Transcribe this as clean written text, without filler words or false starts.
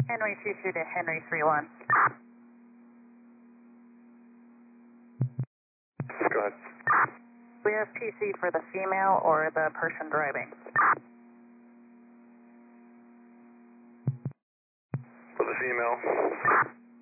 Henry 22 to Henry 31. Go ahead. We have PC for the female or the person driving? For the female.